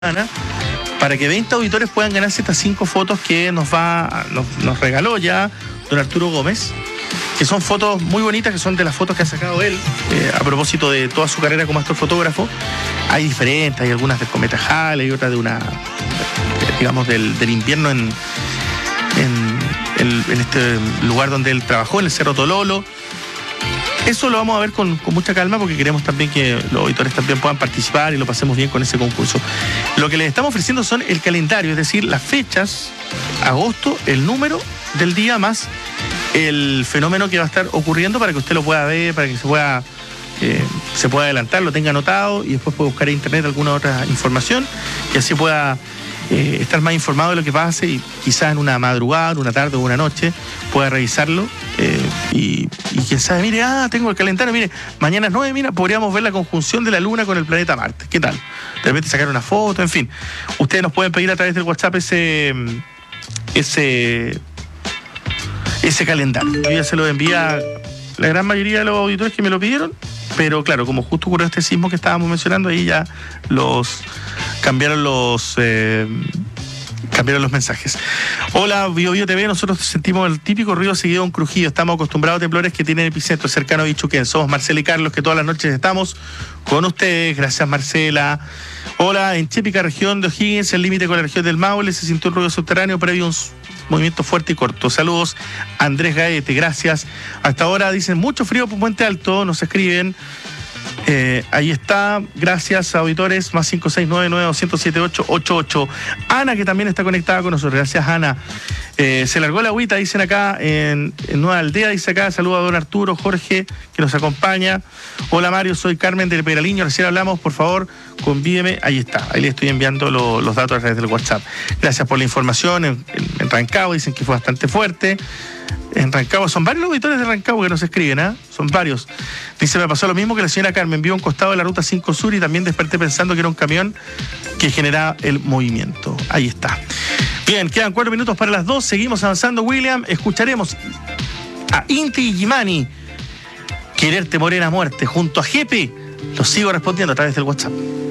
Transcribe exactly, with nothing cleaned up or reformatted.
para que veinte auditores puedan ganarse estas cinco fotos que nos va nos, nos regaló ya don Arturo Gómez, que son fotos muy bonitas, que son de las fotos que ha sacado él eh, a propósito de toda su carrera como astrofotógrafo. Hay diferentes, hay algunas del cometa Halley y otras de una, digamos, del, del invierno en, en, en, en este lugar donde él trabajó, en el Cerro Tololo. Eso lo vamos a ver con, con mucha calma, porque queremos también que los auditores también puedan participar y lo pasemos bien con ese concurso. Lo que les estamos ofreciendo son el calendario, es decir, las fechas, agosto, el número del día más el fenómeno que va a estar ocurriendo, para que usted lo pueda ver, para que se pueda, eh, se pueda adelantar, lo tenga anotado y después pueda buscar en internet alguna otra información y así pueda eh, estar más informado de lo que pase, y quizás en una madrugada, una tarde o una noche pueda revisarlo eh, y, y quién sabe, mire, ah, tengo el calendario, mire, mañana es nueve, mira, podríamos ver la conjunción de la Luna con el planeta Marte. ¿Qué tal? De repente sacar una foto, en fin. Ustedes nos pueden pedir a través del WhatsApp ese ese ese calendario. Yo ya se lo envié a la gran mayoría de los auditores que me lo pidieron, pero claro, como justo ocurrió este sismo que estábamos mencionando, ahí ya los cambiaron los eh, cambiaron los mensajes. Hola, Bio Bio T V, nosotros sentimos el típico ruido seguido de un crujido. Estamos acostumbrados a temblores que tienen epicentro cercano a Bichuquén. Somos Marcela y Carlos, que todas las noches estamos con ustedes. Gracias, Marcela. Hola, en Chépica, región de O'Higgins, el límite con la región del Maule, se sintió un ruido subterráneo previo a un movimiento fuerte y corto. Saludos, Andrés Gaete, gracias. Hasta ahora dicen mucho frío por Puente Alto, nos escriben. Eh, ahí está, gracias, auditores, más cinco seis nueve nueve dos cero siete ocho ocho ocho. Ana, que también está conectada con nosotros, gracias, Ana. Eh, se largó la agüita, dicen acá, en, en Nueva Aldea, dice acá, saludo a don Arturo, Jorge, que nos acompaña. Hola, Mario, soy Carmen del Peraliño, recién hablamos, por favor, convídeme. Ahí está, ahí le estoy enviando lo, los datos a través del WhatsApp. Gracias por la información. En, en, en Rancagua dicen que fue bastante fuerte. En Rancagua, son varios auditores de Rancagua que nos escriben, ¿eh? Son varios. Dice, me pasó lo mismo que la señora Carmen, vio un costado de la ruta cinco Sur y también desperté pensando que era un camión que generaba el movimiento. Ahí está. Bien, quedan cuatro minutos para las dos, seguimos avanzando, William. Escucharemos a Inti Gimani, Quererte Morena Muerte, junto a Jepe. Los sigo respondiendo a través del WhatsApp.